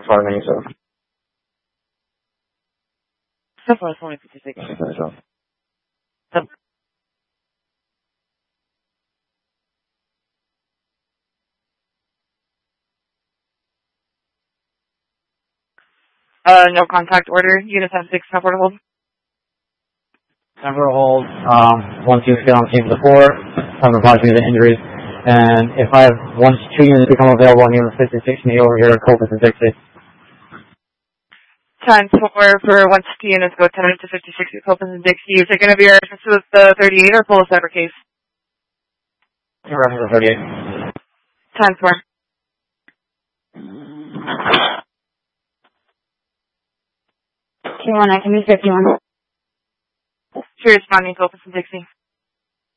farming, so. Southwest 156. No contact order. Units have 6 temporary hold. Temporary hold. Once units get on scene for the 4, I'm advising the injuries. And if I have 2 units become available on unit 56, me over here at Corpus and Dixie. Time for once the units go 10 to 56 at Corpus and Dixie. Is it going to be a reference to the 38 or full cyber case? Reference to 38. Time for. Q1, I can be 51. Sure, responding to Corpus and Dixie.